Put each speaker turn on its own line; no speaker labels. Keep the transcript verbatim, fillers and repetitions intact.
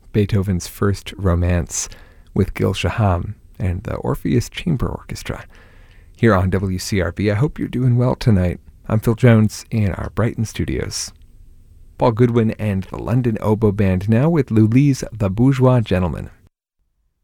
Beethoven's First Romance with Gil Shaham and the Orpheus Chamber Orchestra here on W C R B. I hope you're doing well tonight. I'm Phil Jones in our Brighton studios. Paul Goodwin and the London Oboe Band now with Lully's The Bourgeois Gentleman.